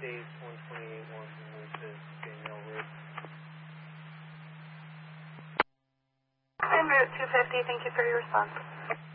State 128 Washington, which is Danielle Road. En route 250, thank you for your response.